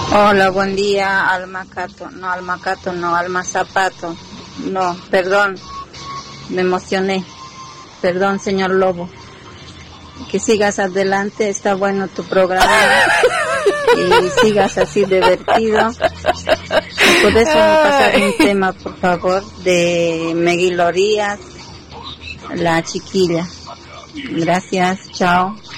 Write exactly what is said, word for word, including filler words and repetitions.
Hola, buen día, Alma Cato. No, Alma Cato, no, Alma Zapato. No, perdón, me emocioné. Perdón, señor Lobo. Que sigas adelante, está bueno tu programa. Y sigas así divertido. Por eso me pasar un tema, por favor, de Meguilorías, la chiquilla. Gracias, chao.